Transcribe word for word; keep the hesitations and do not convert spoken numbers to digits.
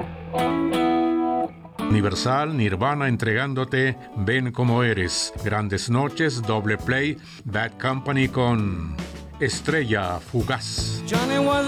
Universal, Nirvana entregándote Ven como eres. Grandes noches, doble play, Bad Company con Estrella Fugaz.